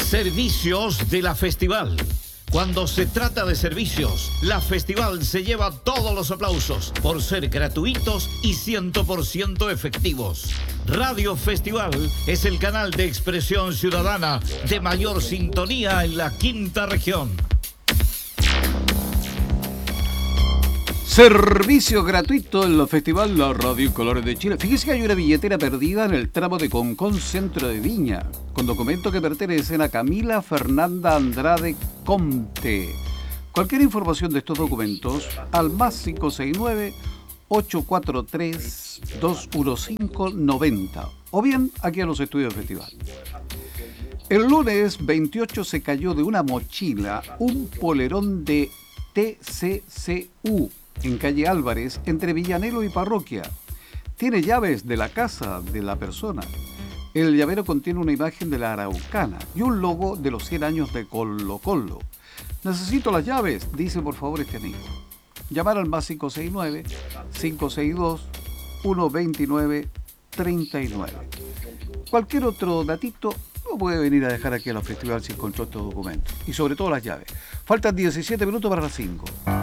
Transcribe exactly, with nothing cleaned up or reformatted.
Servicios de la Festival. Cuando se trata de servicios, la Festival se lleva todos los aplausos por ser gratuitos y cien por ciento efectivos. Radio Festival es el canal de expresión ciudadana de mayor sintonía en la quinta región. Servicio gratuito en la Festival La Radio Colores de Chile. Fíjese que hay una billetera perdida en el tramo de Concón, centro de Viña, con documentos que pertenecen a Camila Fernanda Andrade Comte. Cualquier información de estos documentos al más cinco seis nueve, ocho cuatro tres, dos uno cinco, nueve cero o bien aquí a los estudios del Festival. El lunes veintiocho se cayó de una mochila un polerón de T C C U en calle Álvarez, entre Villanelo y Parroquia. Tiene llaves de la casa de la persona. El llavero contiene una imagen de la Araucana y un logo de los cien años de Colo Colo. Necesito las llaves, dice por favor este amigo. Llamar al más cinco seis nueve, cinco seis dos, uno dos nueve, tres nueve. Cualquier otro datito no puede venir a dejar aquí a la Festival si encontró estos documentos. Y sobre todo las llaves. Faltan diecisiete minutos para las cinco.